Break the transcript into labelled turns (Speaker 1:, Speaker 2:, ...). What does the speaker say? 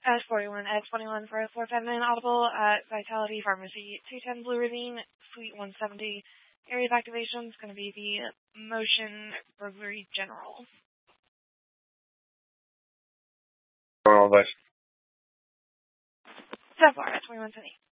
Speaker 1: 41 at 21 for a 459 audible at Vitality Pharmacy. 210 Blue Ravine, Suite 170. Area of activation is going to be the Motion Burglary General.
Speaker 2: Going on, Vice.
Speaker 1: 10-4 at 2110.